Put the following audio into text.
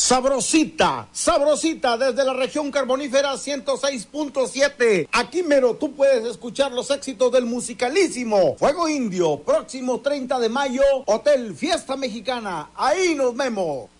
Sabrosita, sabrosita desde la región carbonífera 106.7. Aquí mero tú puedes escuchar los éxitos del musicalísimo Fuego Indio. Próximo 30 de mayo, Hotel Fiesta Mexicana. Ahí nos vemos.